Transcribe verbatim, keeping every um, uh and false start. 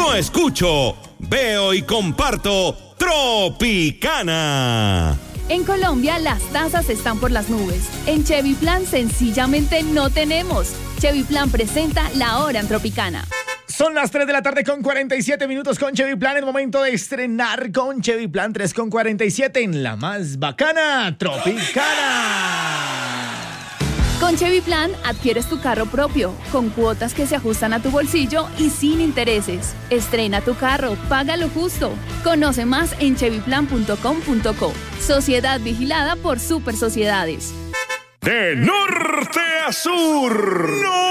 Yo escucho, veo y comparto Tropicana. En Colombia las tasas están por las nubes. En Chevy Plan sencillamente no tenemos. Chevy Plan presenta La Hora en Tropicana. Son las tres de la tarde con cuarenta y siete minutos con Chevy Plan. El momento de estrenar con Chevy Plan tres con cuarenta y siete en la más bacana, Tropicana. Con Chevy Plan adquieres tu carro propio, con cuotas que se ajustan a tu bolsillo y sin intereses. Estrena tu carro, paga lo justo. Conoce más en chevy plan punto com punto co. Sociedad vigilada por Super Sociedades. De norte a sur, no